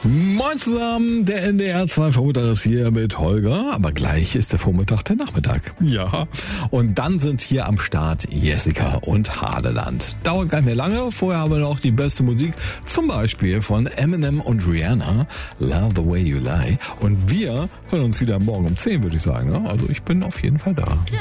Moin zusammen, der NDR 2 Vormittag ist hier mit Holger, aber gleich ist der Vormittag der Nachmittag. Ja, und dann sind hier am Start Jessica und Hadeland. Dauert gar nicht mehr lange, vorher haben wir noch die beste Musik, zum Beispiel von Eminem und Rihanna, Love the Way You Lie. Und wir hören uns wieder morgen um 10, würde ich sagen. Also ich bin auf jeden Fall da.